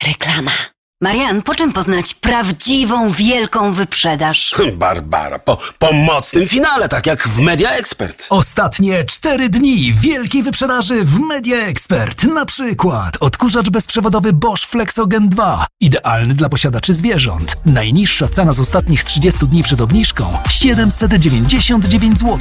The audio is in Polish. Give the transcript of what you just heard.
Reklama. Marian, po czym poznać prawdziwą, wielką wyprzedaż? Barbara, po mocnym finale, tak jak w Media Expert. Ostatnie 4 dni wielkiej wyprzedaży w Media Expert. Na przykład odkurzacz bezprzewodowy Bosch Flexogen 2. Idealny dla posiadaczy zwierząt. Najniższa cena z ostatnich 30 dni przed obniżką 799 zł.